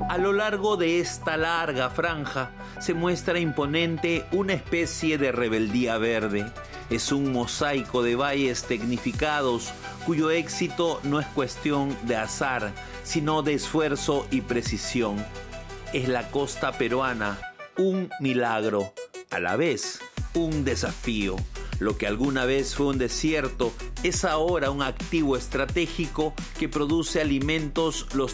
A lo largo de esta larga franja se muestra imponente una especie de rebeldía verde. Es un mosaico de valles tecnificados cuyo éxito no es cuestión de azar, sino de esfuerzo y precisión. Es la costa peruana, un milagro, a la vez un desafío. Lo que alguna vez fue un desierto es ahora un activo estratégico que produce alimentos los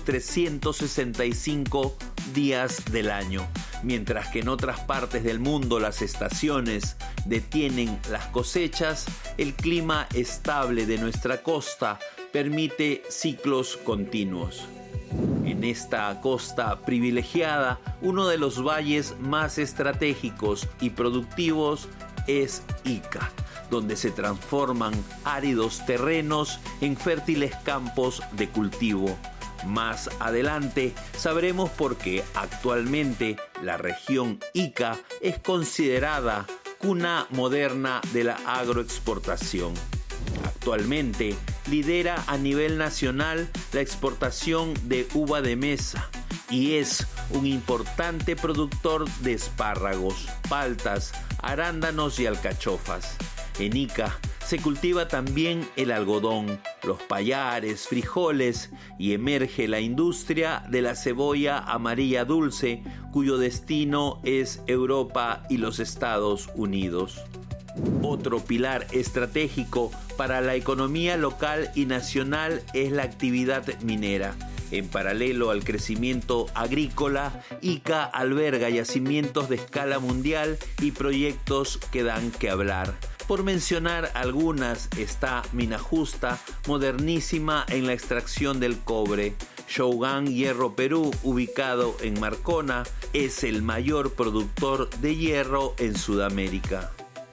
365 días del año. Mientras que en otras partes del mundo las estaciones detienen las cosechas, el clima estable de nuestra costa permite ciclos continuos. En esta costa privilegiada, uno de los valles más estratégicos y productivos es Ica, donde se transforman áridos terrenos en fértiles campos de cultivo. Más adelante sabremos por qué actualmente la región Ica es considerada cuna moderna de la agroexportación. Actualmente lidera a nivel nacional la exportación de uva de mesa y es un importante productor de espárragos, paltas, arándanos y alcachofas. En Ica se cultiva también el algodón, los pallares, frijoles y emerge la industria de la cebolla amarilla dulce, cuyo destino es Europa y los Estados Unidos. Otro pilar estratégico para la economía local y nacional es la actividad minera. En paralelo al crecimiento agrícola, Ica alberga yacimientos de escala mundial y proyectos que dan que hablar. Por mencionar algunas está Mina Justa, modernísima en la extracción del cobre. Shogun Hierro Perú, ubicado en Marcona, es el mayor productor de hierro en Sudamérica.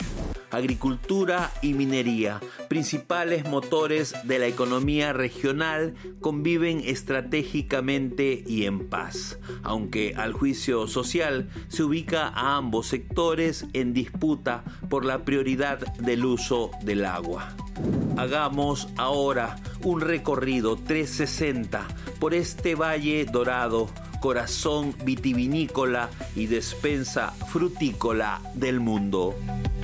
Agricultura y minería, principales motores de la economía regional, conviven estratégicamente y en paz, aunque al juicio social se ubica a ambos sectores en disputa por la prioridad del uso del agua. Hagamos ahora un recorrido 360 por este valle dorado, corazón vitivinícola y despensa frutícola del mundo.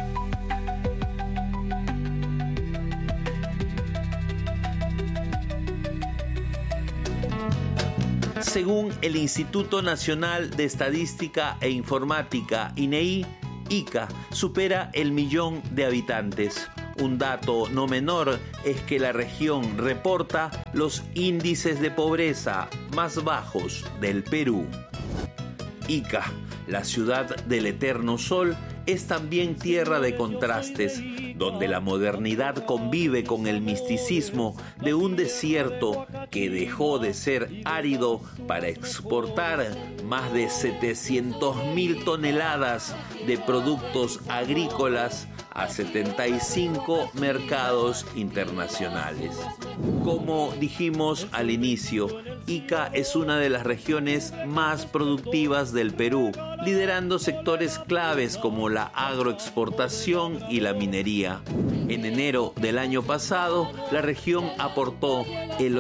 Según el Instituto Nacional de Estadística e Informática, INEI, Ica supera el 1.000.000 de habitantes. Un dato no menor es que la región reporta los índices de pobreza más bajos del Perú. Ica, la ciudad del eterno sol, es también tierra de contrastes, donde la modernidad convive con el misticismo de un desierto que dejó de ser árido para exportar más de 700.000 toneladas de productos agrícolas a 75 mercados internacionales. Como dijimos al inicio, Ica es una de las regiones más productivas del Perú, liderando sectores claves como la agroexportación y la minería. En enero del año pasado, la región aportó el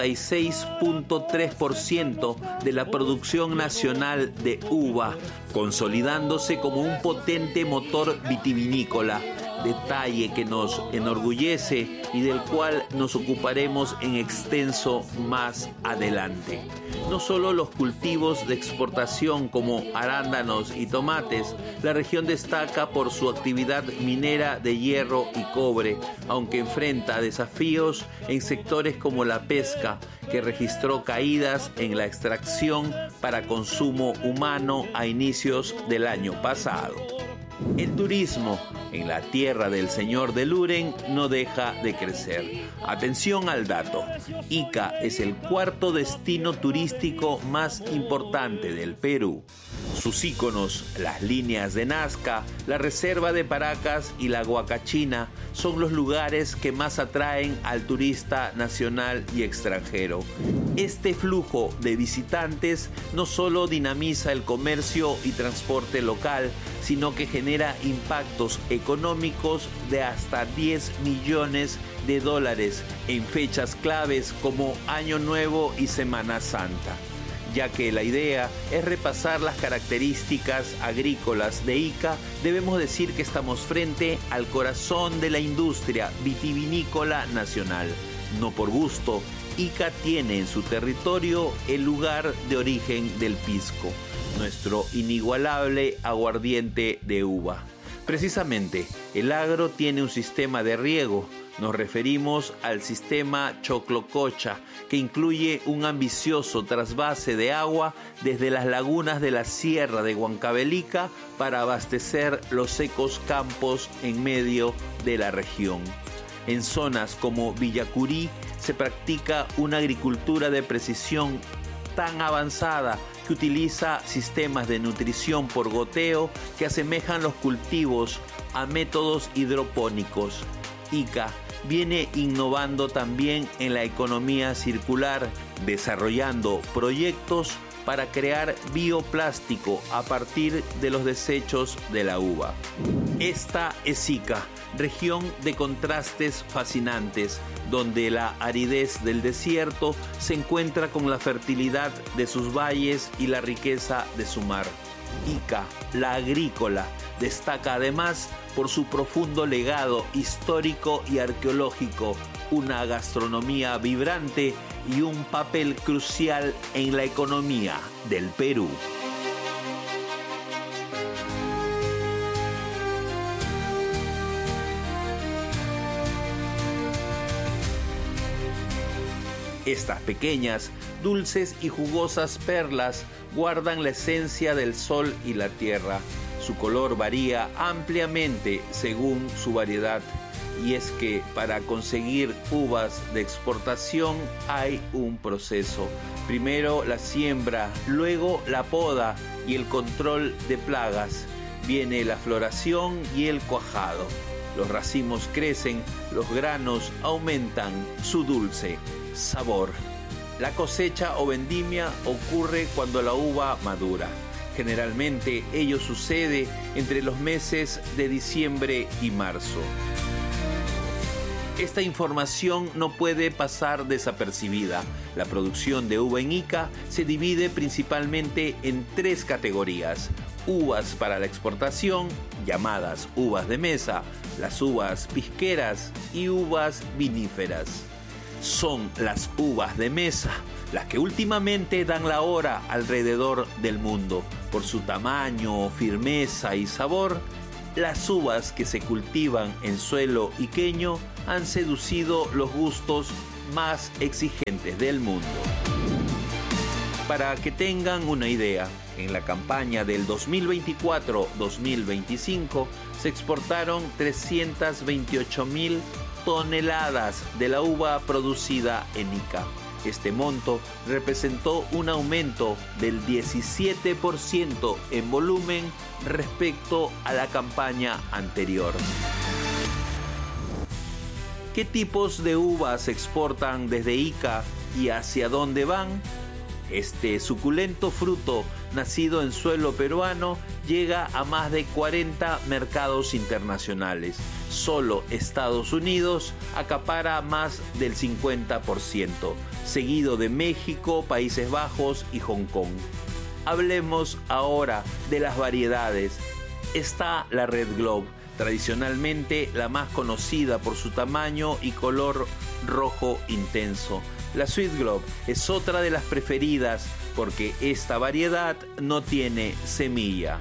86.3% de la producción nacional de uva, consolidándose como un potente motor vitivinícola, detalle que nos enorgullece y del cual nos ocuparemos en extenso más adelante. No solo los cultivos de exportación como arándanos y tomates, la región destaca por su actividad minera de hierro y cobre, aunque enfrenta desafíos en sectores como la pesca, que registró caídas en la extracción para consumo humano a inicios del año pasado. El turismo en la tierra del señor de Luren no deja de crecer. Atención al dato: Ica es el cuarto destino turístico más importante del Perú. Sus íconos, las líneas de Nazca, la reserva de Paracas y la Huacachina, son los lugares que más atraen al turista nacional y extranjero. Este flujo de visitantes no solo dinamiza el comercio y transporte local, sino que genera impactos económicos de hasta 10 millones de dólares en fechas claves como Año Nuevo y Semana Santa. Ya que la idea es repasar las características agrícolas de Ica, debemos decir que estamos frente al corazón de la industria vitivinícola nacional. No por gusto, Ica tiene en su territorio el lugar de origen del pisco, nuestro inigualable aguardiente de uva. Precisamente, el agro tiene un sistema de riego. Nos referimos al sistema Choclococha, que incluye un ambicioso trasvase de agua desde las lagunas de la Sierra de Huancavelica para abastecer los secos campos en medio de la región. En zonas como Villacurí se practica una agricultura de precisión tan avanzada que utiliza sistemas de nutrición por goteo que asemejan los cultivos a métodos hidropónicos. Ica viene innovando también en la economía circular, desarrollando proyectos para crear bioplástico a partir de los desechos de la uva. Esta es Ica, región de contrastes fascinantes, donde la aridez del desierto se encuentra con la fertilidad de sus valles y la riqueza de su mar. Ica, la agrícola, destaca además por su profundo legado histórico y arqueológico, una gastronomía vibrante y un papel crucial en la economía del Perú. Estas pequeñas, dulces y jugosas perlas guardan la esencia del sol y la tierra. Su color varía ampliamente según su variedad. Y es que para conseguir uvas de exportación hay un proceso. Primero la siembra, luego la poda y el control de plagas. Viene la floración y el cuajado. Los racimos crecen, los granos aumentan su dulce sabor. La cosecha o vendimia ocurre cuando la uva madura. Generalmente ello sucede entre los meses de diciembre y marzo. Esta información no puede pasar desapercibida. La producción de uva en Ica se divide principalmente en 3 categorías. Uvas para la exportación, llamadas uvas de mesa, las uvas pisqueras y uvas viníferas. Son las uvas de mesa las que últimamente dan la hora alrededor del mundo. Por su tamaño, firmeza y sabor, las uvas que se cultivan en suelo iqueño han seducido los gustos más exigentes del mundo. Para que tengan una idea, en la campaña del 2024-2025 se exportaron 328.000 toneladas de la uva producida en Ica. Este monto representó un aumento del 17% en volumen respecto a la campaña anterior. ¿Qué tipos de uvas se exportan desde Ica y hacia dónde van? Este suculento fruto, nacido en suelo peruano, llega a más de 40 mercados internacionales. Solo Estados Unidos acapara más del 50%, seguido de México, Países Bajos y Hong Kong. Hablemos ahora de las variedades. Está la Red Globe, tradicionalmente la más conocida por su tamaño y color rojo intenso. La Sweet Globe es otra de las preferidas porque esta variedad no tiene semilla.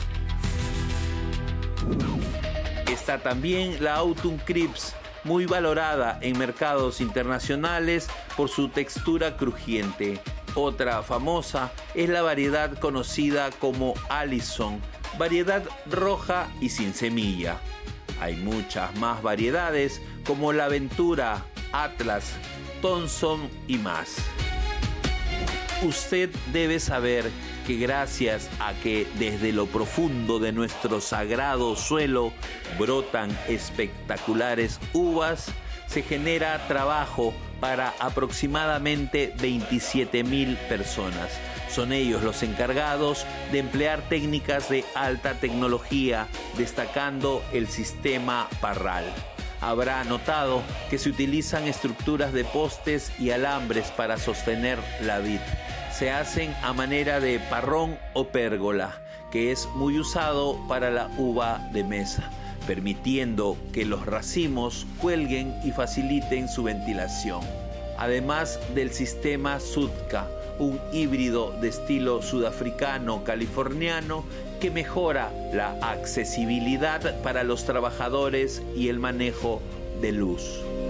Está también la Autumn Crisp, muy valorada en mercados internacionales por su textura crujiente. Otra famosa es la variedad conocida como Allison, variedad roja y sin semilla. Hay muchas más variedades como la Aventura, Atlas, Thompson y más. Usted debe saber que gracias a que desde lo profundo de nuestro sagrado suelo brotan espectaculares uvas, se genera trabajo para aproximadamente 27.000 personas. Son ellos los encargados de emplear técnicas de alta tecnología, destacando el sistema Parral. Habrá notado que se utilizan estructuras de postes y alambres para sostener la vid. se hacen a manera de parrón o pérgola, que es muy usado para la uva de mesa, permitiendo que los racimos cuelguen y faciliten su ventilación. Además del sistema Sudca, un híbrido de estilo sudafricano-californiano que mejora la accesibilidad para los trabajadores y el manejo de luz.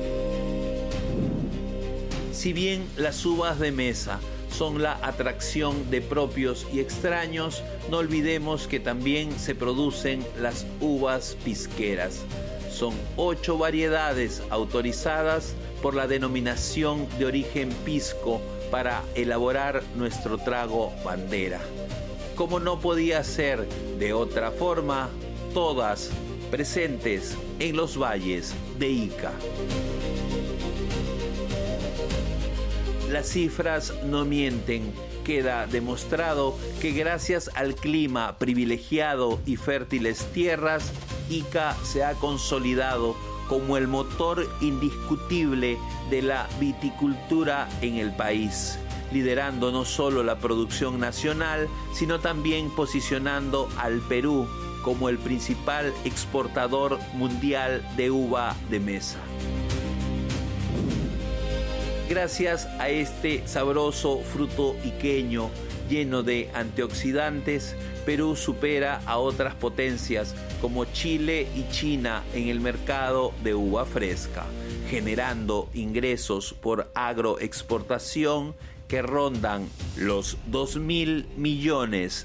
Si bien las uvas de mesa son la atracción de propios y extraños, no olvidemos que también se producen las uvas pisqueras. Son 8 variedades autorizadas por la denominación de origen pisco para elaborar nuestro trago bandera. Como no podía ser de otra forma, todas presentes en los valles de Ica. Las cifras no mienten. Queda demostrado que gracias al clima privilegiado y fértiles tierras, Ica se ha consolidado como el motor indiscutible de la viticultura en el país, liderando no solo la producción nacional, sino también posicionando al Perú como el principal exportador mundial de uva de mesa. Gracias a este sabroso fruto iqueño lleno de antioxidantes, Perú supera a otras potencias como Chile y China en el mercado de uva fresca, generando ingresos por agroexportación que rondan los $2.000 millones.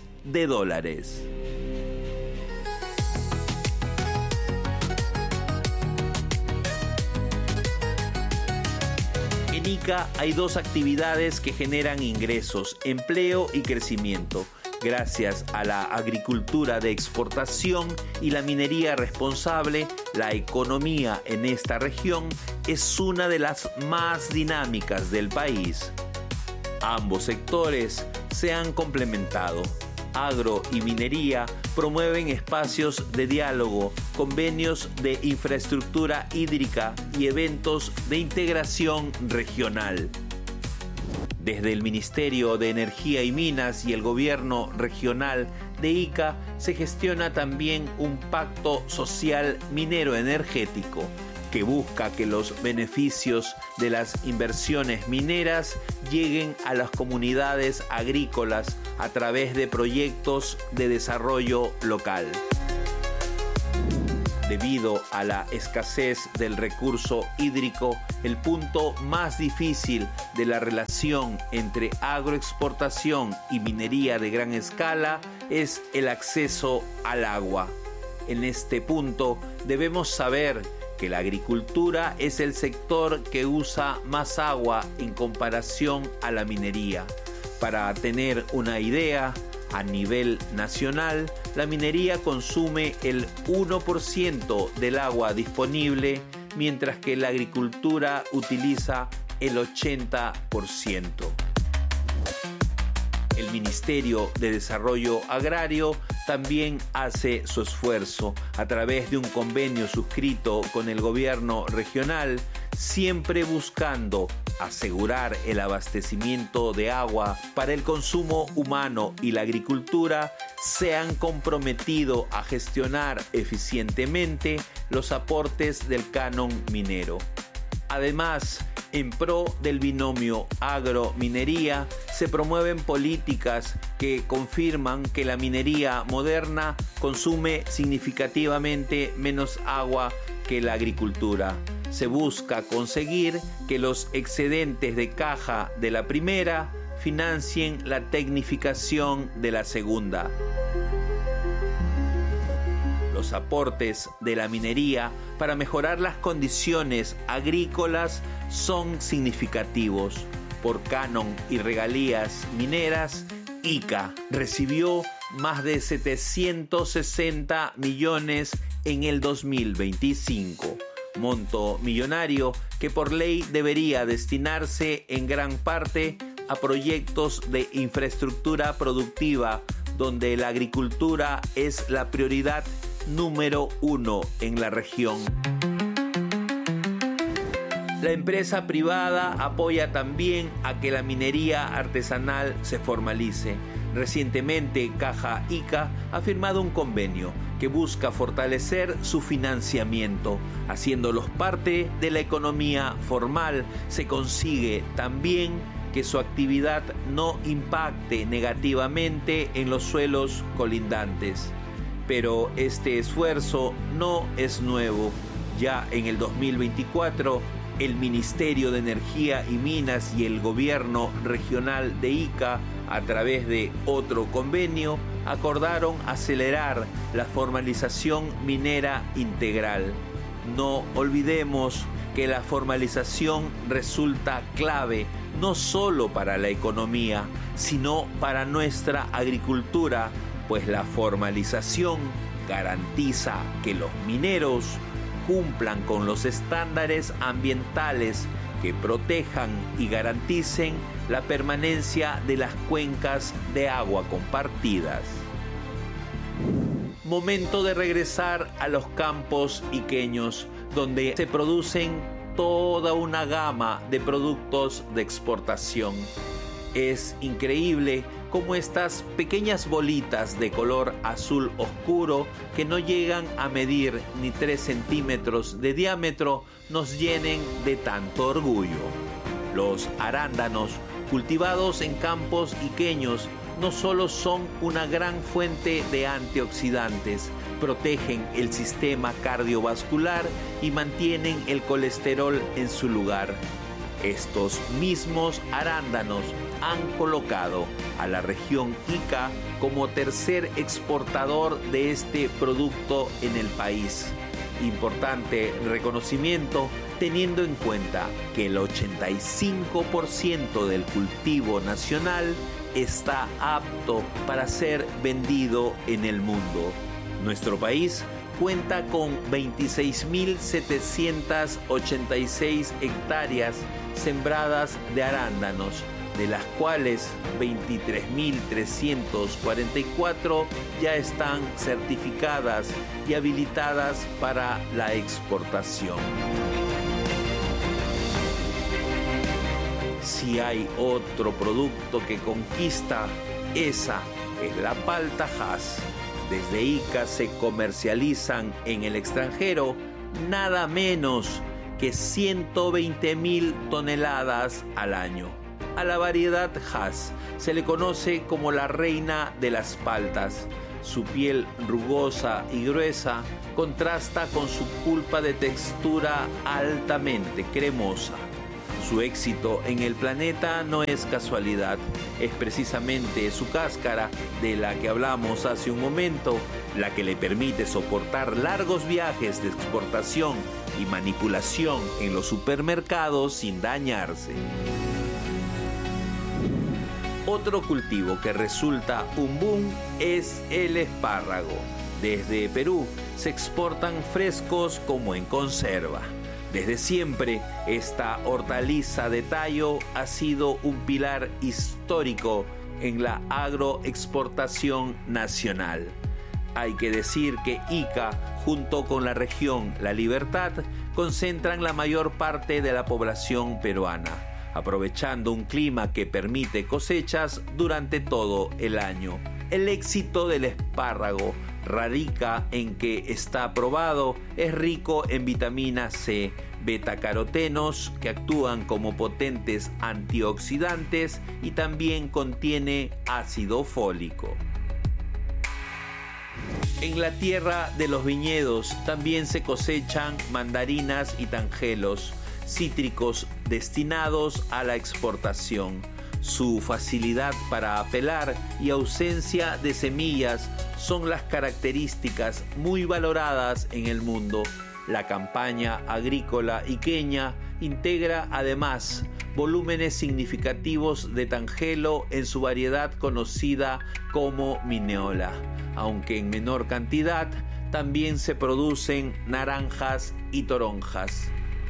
En Ica hay 2 actividades que generan ingresos, empleo y crecimiento. Gracias a la agricultura de exportación y la minería responsable, la economía en esta región es una de las más dinámicas del país. Ambos sectores se han complementado. Agro y minería promueven espacios de diálogo, convenios de infraestructura hídrica y eventos de integración regional. Desde el Ministerio de Energía y Minas y el Gobierno Regional de Ica se gestiona también un pacto social minero energético que busca que los beneficios de las inversiones mineras lleguen a las comunidades agrícolas a través de proyectos de desarrollo local. Debido a la escasez del recurso hídrico, el punto más difícil de la relación entre agroexportación y minería de gran escala es el acceso al agua. En este punto debemos saber que la agricultura es el sector que usa más agua en comparación a la minería. Para tener una idea, a nivel nacional, la minería consume el 1% del agua disponible, mientras que la agricultura utiliza el 80%. El Ministerio de Desarrollo Agrario también hace su esfuerzo a través de un convenio suscrito con el gobierno regional, siempre buscando asegurar el abastecimiento de agua para el consumo humano, y la agricultura se han comprometido a gestionar eficientemente los aportes del canon minero. Además, en pro del binomio agro-minería, se promueven políticas que confirman que la minería moderna consume significativamente menos agua que la agricultura. Se busca conseguir que los excedentes de caja de la primera financien la tecnificación de la segunda. Los aportes de la minería para mejorar las condiciones agrícolas son significativos. Por canon y regalías mineras, Ica recibió más de 760 millones en el 2025. Monto millonario que por ley debería destinarse en gran parte a proyectos de infraestructura productiva, donde la agricultura es la prioridad número 1 en la región. La empresa privada apoya también a que la minería artesanal se formalice. Recientemente, Caja Ica ha firmado un convenio que busca fortalecer su financiamiento. Haciéndolos parte de la economía formal, se consigue también que su actividad no impacte negativamente en los suelos colindantes. Pero este esfuerzo no es nuevo. Ya en el 2024, el Ministerio de Energía y Minas y el Gobierno Regional de Ica, a través de otro convenio, acordaron acelerar la formalización minera integral. No olvidemos que la formalización resulta clave no solo para la economía, sino para nuestra agricultura, pues la formalización garantiza que los mineros cumplan con los estándares ambientales que protejan y garanticen la permanencia de las cuencas de agua compartidas. Momento de regresar a los campos iqueños, donde se producen toda una gama de productos de exportación. Es increíble cómo estas pequeñas bolitas de color azul oscuro, que no llegan a medir ni 3 centímetros de diámetro, nos llenen de tanto orgullo. Los arándanos, cultivados en campos iqueños, no solo son una gran fuente de antioxidantes, protegen el sistema cardiovascular y mantienen el colesterol en su lugar. Estos mismos arándanos han colocado a la región Ica como tercer exportador de este producto en el país. Importante reconocimiento teniendo en cuenta que el 85% del cultivo nacional está apto para ser vendido en el mundo. Nuestro país cuenta con 26.786 hectáreas sembradas de arándanos, de las cuales 23.344 ya están certificadas y habilitadas para la exportación. Si hay otro producto que conquista, esa es la palta Hass. Desde Ica se comercializan en el extranjero nada menos que 120.000 toneladas al año. A la variedad Hass se le conoce como la reina de las paltas. Su piel rugosa y gruesa contrasta con su pulpa de textura altamente cremosa. Su éxito en el planeta no es casualidad, es precisamente su cáscara, de la que hablamos hace un momento, la que le permite soportar largos viajes de exportación y manipulación en los supermercados sin dañarse. Otro cultivo que resulta un boom es el espárrago. Desde Perú se exportan frescos como en conserva. Desde siempre, esta hortaliza de tallo ha sido un pilar histórico en la agroexportación nacional. Hay que decir que Ica, junto con la región La Libertad, concentran la mayor parte de la población peruana, aprovechando un clima que permite cosechas durante todo el año. El éxito del espárrago radica en que está probado, es rico en vitamina C, betacarotenos que actúan como potentes antioxidantes y también contiene ácido fólico. En la tierra de los viñedos también se cosechan mandarinas y tangelos, cítricos destinados a la exportación. Su facilidad para pelar y ausencia de semillas son las características muy valoradas en el mundo. La campaña agrícola iqueña integra además volúmenes significativos de tangelo en su variedad conocida como mineola, aunque en menor cantidad también se producen naranjas y toronjas.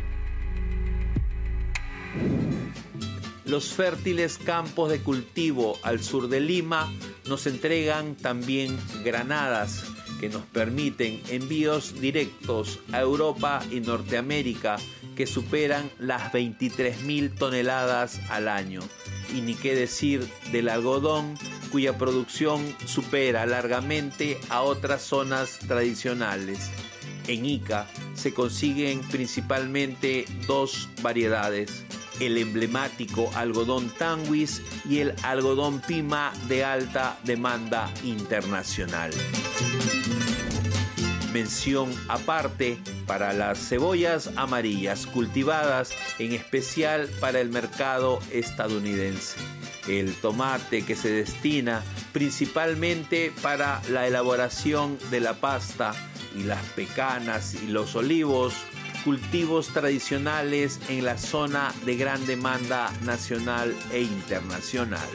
Los fértiles campos de cultivo al sur de Lima nos entregan también granadas que nos permiten envíos directos a Europa y Norteamérica que superan las 23.000 toneladas al año. Y ni qué decir del algodón, cuya producción supera largamente a otras zonas tradicionales. En Ica se consiguen principalmente dos variedades: el emblemático algodón Tanguis y el algodón Pima de alta demanda internacional. Mención aparte para las cebollas amarillas, cultivadas en especial para el mercado estadounidense. El tomate, que se destina principalmente para la elaboración de la pasta, y las pecanas y los olivos, cultivos tradicionales en la zona de gran demanda nacional e internacional.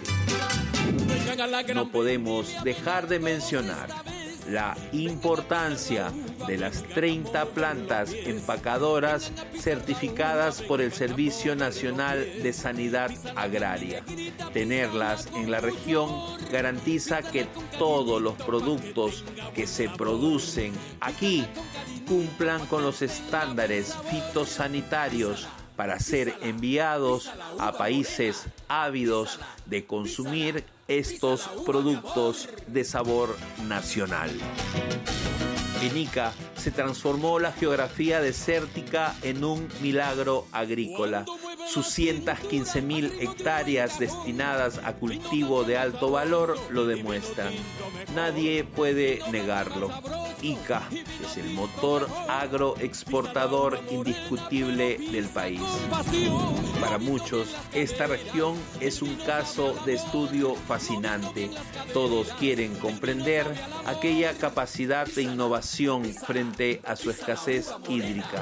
No podemos dejar de mencionar la importancia de las 30 plantas empacadoras certificadas por el Servicio Nacional de Sanidad Agraria. Tenerlas en la región garantiza que todos los productos que se producen aquí cumplan con los estándares fitosanitarios para ser enviados a países ávidos de consumir estos productos de sabor nacional. En Ica se transformó la geografía desértica en un milagro agrícola. Sus 115.000 hectáreas destinadas a cultivo de alto valor lo demuestran. Nadie puede negarlo. Ica es el motor agroexportador indiscutible del país. Para muchos, esta región es un caso de estudio fascinante. Todos quieren comprender aquella capacidad de innovación frente a su escasez hídrica.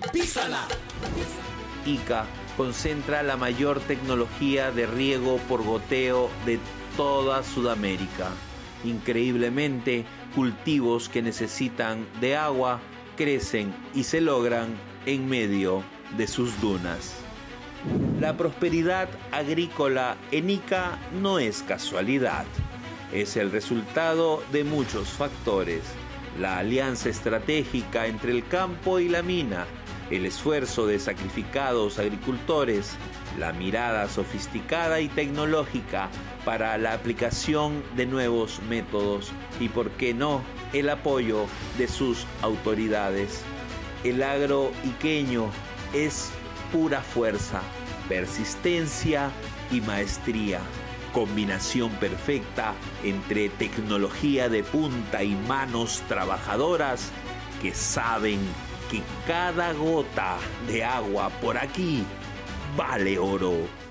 Ica concentra la mayor tecnología de riego por goteo de toda Sudamérica. Increíblemente, cultivos que necesitan de agua crecen y se logran en medio de sus dunas. La prosperidad agrícola en Ica no es casualidad. Es el resultado de muchos factores: la alianza estratégica entre el campo y la mina, el esfuerzo de sacrificados agricultores, la mirada sofisticada y tecnológica para la aplicación de nuevos métodos y, por qué no, el apoyo de sus autoridades. El agro iqueño es pura fuerza, persistencia y maestría. Combinación perfecta entre tecnología de punta y manos trabajadoras que saben que cada gota de agua por aquí vale oro.